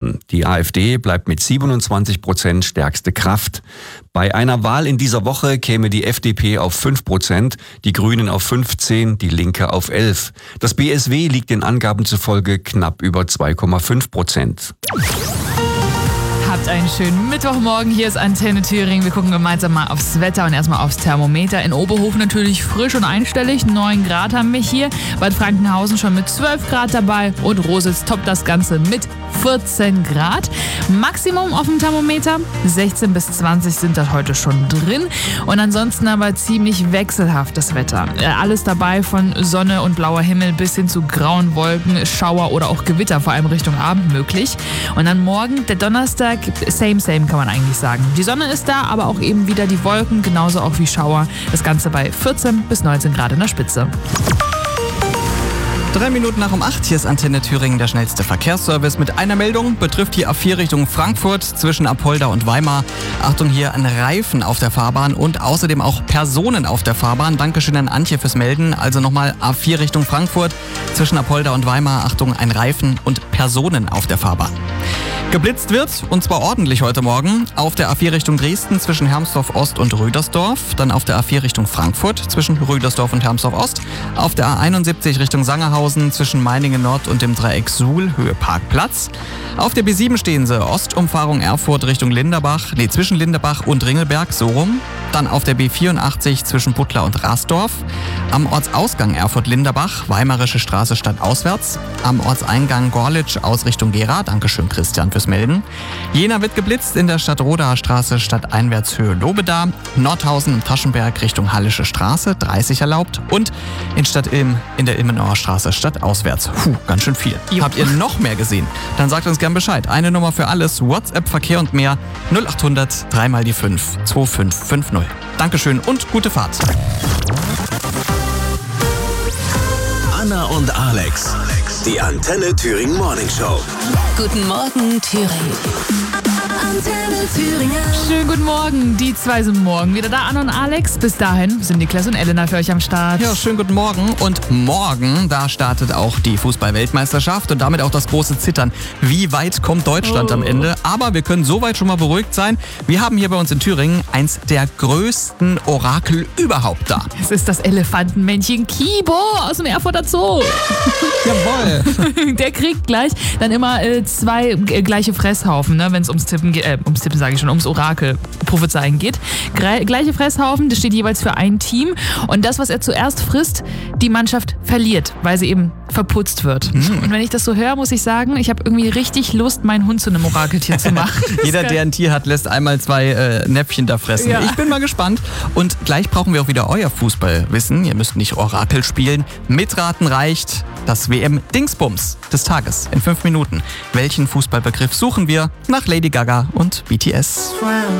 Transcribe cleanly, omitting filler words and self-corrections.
verloren. Die AfD bleibt mit 27% stärkste Kraft. Bei einer Wahl in dieser Woche käme die FDP auf 5%, die Grünen auf 15%, die Linke auf 11%. Das BSW liegt den Angaben zufolge knapp über 2,5%. Habt einen schönen Mittwochmorgen. Hier ist Antenne Thüringen. Wir gucken gemeinsam mal aufs Wetter und erstmal aufs Thermometer. In Oberhof natürlich frisch und einstellig. 9 Grad haben wir hier. Bad Frankenhausen schon mit 12 Grad dabei. Und Rositz toppt das Ganze mit 14 Grad. Maximum auf dem Thermometer 16 bis 20 sind das heute schon drin. Und ansonsten aber ziemlich wechselhaft das Wetter. Alles dabei von Sonne und blauer Himmel bis hin zu grauen Wolken, Schauer oder auch Gewitter, vor allem Richtung Abend möglich. Und dann morgen, der Donnerstag, same kann man eigentlich sagen. Die Sonne ist da, aber auch eben wieder die Wolken, genauso auch wie Schauer. Das Ganze bei 14 bis 19 Grad in der Spitze. 3 Minuten nach um 8, hier ist Antenne Thüringen, der schnellste Verkehrsservice mit einer Meldung. Betrifft die A4 Richtung Frankfurt zwischen Apolda und Weimar. Achtung, hier an Reifen auf der Fahrbahn und außerdem auch Personen auf der Fahrbahn. Dankeschön an Antje fürs Melden. Also nochmal A4 Richtung Frankfurt zwischen Apolda und Weimar. Achtung, ein Reifen und Personen auf der Fahrbahn. Geblitzt wird, und zwar ordentlich heute Morgen, auf der A4 Richtung Dresden zwischen Hermsdorf Ost und Rüdersdorf, dann auf der A4 Richtung Frankfurt zwischen Rüdersdorf und Hermsdorf Ost, auf der A71 Richtung Sangerhausen zwischen Meiningen Nord und dem Dreieck Suhl, Höhe Parkplatz, auf der B7 stehen sie, Ostumfahrung Erfurt Richtung zwischen Linderbach und Ringelberg, so rum, dann auf der B84 zwischen Puttler und Rasdorf, am Ortsausgang Erfurt-Linderbach, Weimarische Straße stadtauswärts, am Ortseingang Gorlitsch aus Richtung Gera, Dankeschön Christian fürs Melden. Jena wird geblitzt in der Stadtrodaer Straße stadteinwärts Höhe Lobeda, Nordhausen und Taschenberg Richtung Hallische Straße, 30 erlaubt und in Stadt-Ilm in der Ilmenauer Straße stadtauswärts. Ganz schön viel. Habt ihr noch mehr gesehen? Dann sagt uns gern Bescheid. Eine Nummer für alles, WhatsApp, Verkehr und mehr, 0800 3 mal die 5 2550. Dankeschön und gute Fahrt. Anna und Alex, die Antenne Thüringen Morning Show. Guten Morgen, Thüringen. Antenne Thüringen. Schönen guten Morgen. Die zwei sind morgen wieder da, Anna und Alex. Bis dahin sind Niklas und Elena für euch am Start. Ja, schönen guten Morgen. Und morgen, da startet auch die Fußball-Weltmeisterschaft und damit auch das große Zittern. Wie weit kommt Deutschland am Ende? Aber wir können soweit schon mal beruhigt sein. Wir haben hier bei uns in Thüringen eins der größten Orakel überhaupt da. Es ist das Elefantenmännchen Kibo aus dem Erfurter Zoo. Jawohl. Der kriegt gleich dann immer 2 gleiche Fresshaufen, ne, wenn es ums Orakel prophezeien geht. Gleiche Fresshaufen, das steht jeweils für ein Team. Und das, was er zuerst frisst, die Mannschaft verliert, weil sie eben verputzt wird. Und wenn ich das so höre, muss ich sagen, ich habe irgendwie richtig Lust, meinen Hund zu einem Orakeltier zu machen. Jeder, der ein Tier hat, lässt einmal 2 Näpfchen da fressen. Ja. Ich bin mal gespannt. Und gleich brauchen wir auch wieder euer Fußballwissen. Ihr müsst nicht Orakel spielen. Mitraten reicht. Das WM-Dingsbums des Tages in 5 Minuten. Welchen Fußballbegriff suchen wir? Nach Lady Gaga und BTS.